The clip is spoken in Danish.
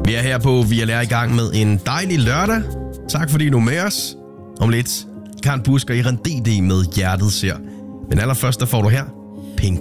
Vi er her på VLR i gang med en dejlig lørdag. Tak fordi du er med os. Om lidt Karen Busk og Irene DD med Hjertet ser. Men allerførst der får du her